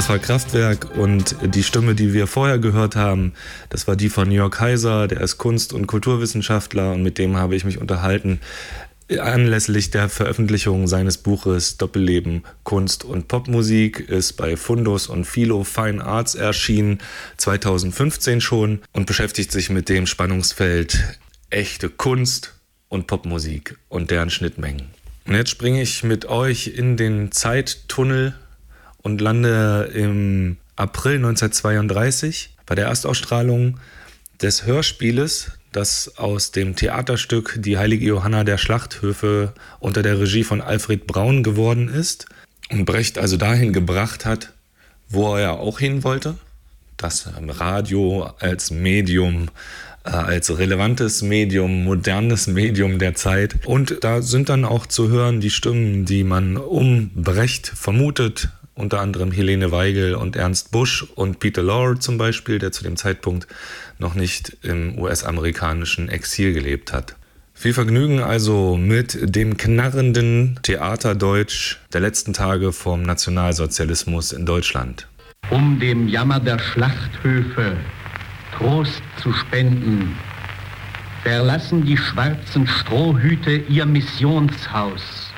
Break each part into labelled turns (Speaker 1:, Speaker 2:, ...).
Speaker 1: Das war Kraftwerk und die Stimme, die wir vorher gehört haben, das war die von Jörg Kaiser, der ist Kunst- und Kulturwissenschaftler und mit dem habe ich mich unterhalten anlässlich der Veröffentlichung seines Buches Doppelleben Kunst und Popmusik, ist bei Fundus und Philo Fine Arts erschienen, 2015 schon, und beschäftigt sich mit dem Spannungsfeld echte Kunst und Popmusik und deren Schnittmengen. Und jetzt springe ich mit euch in den Zeittunnel und lande im April 1932 bei der Erstausstrahlung des Hörspieles, das aus dem Theaterstück Die heilige Johanna der Schlachthöfe unter der Regie von Alfred Braun geworden ist und Brecht also dahin gebracht hat, wo er auch hin wollte, das Radio als Medium, als relevantes Medium, modernes Medium der Zeit. Und da sind dann auch zu hören die Stimmen, die man um Brecht vermutet, unter anderem Helene Weigel und Ernst Busch und Peter Lorre zum Beispiel, der zu dem Zeitpunkt noch nicht im US-amerikanischen Exil gelebt hat. Viel Vergnügen also mit dem knarrenden Theaterdeutsch der letzten Tage vom Nationalsozialismus in Deutschland.
Speaker 2: Um dem Jammer der Schlachthöfe Trost zu spenden, verlassen die schwarzen Strohhüte ihr Missionshaus.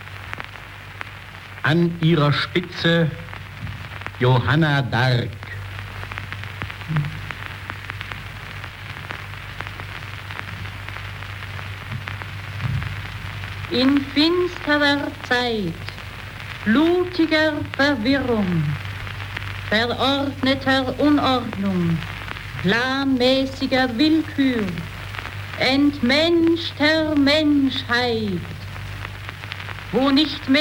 Speaker 2: An ihrer Spitze Johanna d'Arc.
Speaker 3: In finsterer Zeit, blutiger Verwirrung, verordneter Unordnung, planmäßiger Willkür, entmenschter Menschheit, wo nicht mehr